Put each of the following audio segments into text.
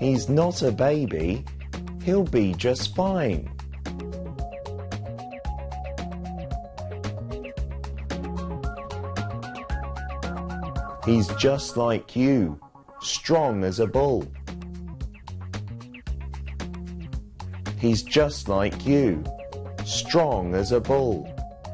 He's not a baby. He'll be just fine. He's just like you, strong as a bull. He's just like you, strong as a bull.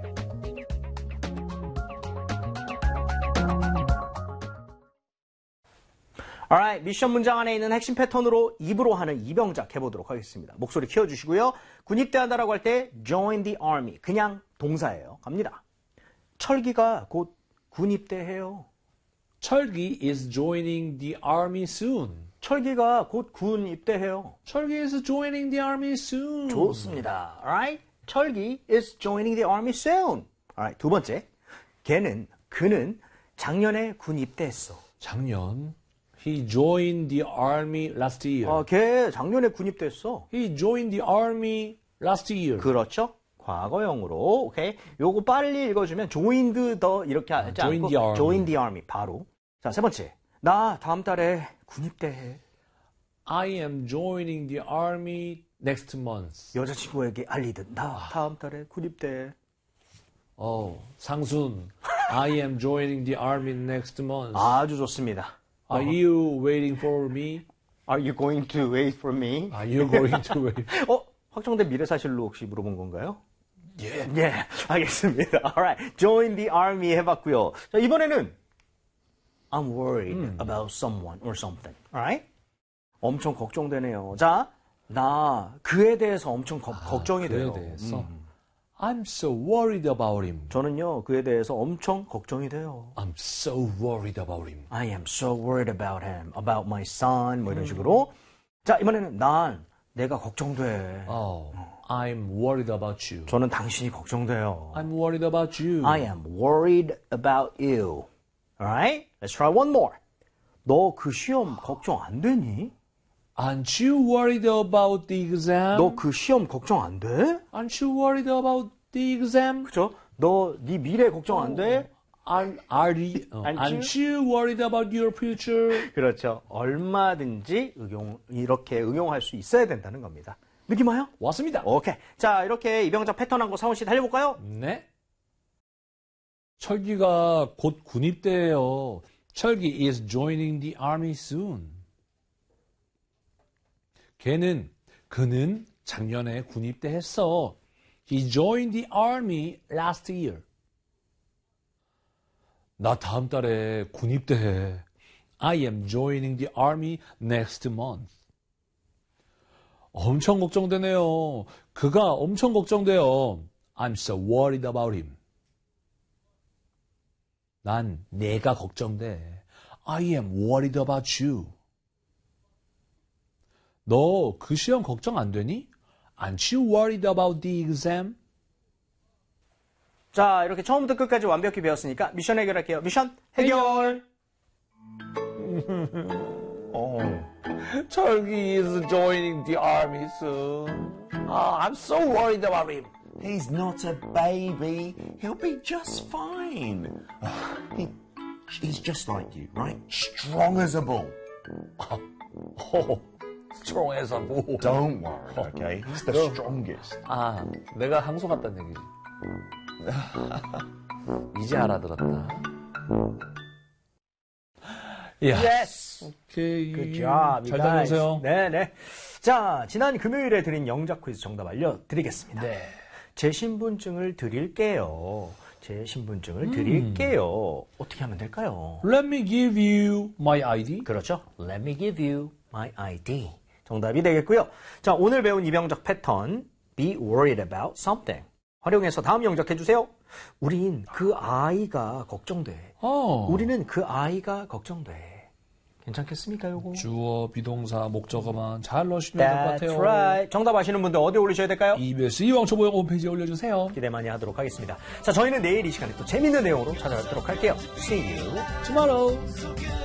Alright, 미션 문장 안에 있는 핵심 패턴으로 입으로 하는 이병작 해보도록 하겠습니다. 목소리 키워주시고요. 군입대한다라고 할 때 join the army, 그냥 동사예요. 갑니다. 철기가 곧 군입대해요. 철기 is joining the army soon. 철기가 곧 군 입대해요. 철기 is joining the army soon. 좋습니다. Alright? 철기 is joining the army soon. Alright, 두 번째. 그는 작년에 군 입대했어. 작년. He joined the army last year. 걔 작년에 군 입대했어. He joined the army last year. 그렇죠. 과거형으로. 오케이. 요거 빨리 읽어주면 joined the 이렇게 하지 join 않고 the army. join the army 바로. 자, 세 번째. 나 다음 달에 군 입대해. I am joining the army next month. 여자친구에게 알리듯 나 다음 달에 군 입대해. 상순. I am joining the army next month. 아주 좋습니다. Are you waiting for me? Are you going to wait for me? Are you going to wait? 확정된 미래사실로 혹시 물어본 건가요? 예. 예, 알겠습니다. Alright, join the army 해봤고요. 자, 이번에는 I'm worried about someone or something. Alright? 엄청 걱정되네요. 자, 나 그에 대해서 엄청 걱정이 돼요. 그에 대해서? I'm so worried about him. 저는요, 그에 대해서 엄청 걱정이 돼요. I'm so worried about him. I am so worried about him, about my son, 뭐 이런 식으로. 자, 이번에는 내가 걱정돼. I'm worried about you. 저는 당신이 걱정돼요. I'm worried about you. I am worried about you. Alright? Let's try one more. 너 그 시험 걱정 안 되니? Aren't you worried about the exam? 너 그 시험 걱정 안 돼? Aren't you worried about the exam? 그죠? 너 네 미래 걱정 안 돼? Aren't you worried about your future? 그렇죠. 얼마든지 이렇게 응용할 수 있어야 된다는 겁니다. 느낌 와요? 왔습니다. 오케이. 자, 이렇게 이병작 패턴하고 사원 씨 달려볼까요? 네. 철기가 곧 군입대해요. 철기 is joining the army soon. 그는 작년에 군입대했어. He joined the army last year. 나 다음 달에 군입대해. I am joining the army next month. 엄청 걱정되네요. 그가 엄청 걱정돼요. I'm so worried about him. 난 내가 걱정돼. I am worried about you. 너 그 시험 걱정 안 되니? Aren't you worried about the exam? 자, 이렇게 처음부터 끝까지 완벽히 배웠으니까 미션 해결할게요. 미션 해결! 철기 is joining the army soon. I'm so worried about him. He's not a baby. He'll be just fine. He's just like you, right? Strong as a bull. strong as a bull. Don't worry, okay? He's the strongest. 내가 항소 같다는 얘기지. 이제 알아들었다. Yes! 오케이. Good job, 잘 다녀오세요. 네네. 자, 지난 금요일에 드린 영작 퀴즈 정답 알려드리겠습니다. 네. 제 신분증을 드릴게요. 어떻게 하면 될까요? Let me give you my ID. 그렇죠. Let me give you my ID. 정답이 되겠고요. 자, 오늘 배운 이병작 패턴 Be worried about something. 활용해서 다음 영작 해주세요. 우린 그 아이가 걱정돼. 우리는 그 아이가 걱정돼. 괜찮겠습니까, 요거? 주어, 비동사, 목적어만 잘 넣으시면 될 것 같아요. That's right. 정답 아시는 분들 어디에 올리셔야 될까요? EBS 이왕초보영 홈페이지에 올려주세요. 기대 많이 하도록 하겠습니다. 자, 저희는 내일 이 시간에 또 재밌는 내용으로 찾아뵙도록 할게요. See you tomorrow.